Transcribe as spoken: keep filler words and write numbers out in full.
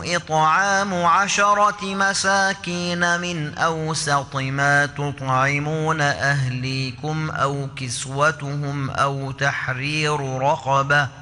إطعام عشرة مساكين من أوسط ما تطعمون أهليكم أو كسوتهم أو تحرير رقبة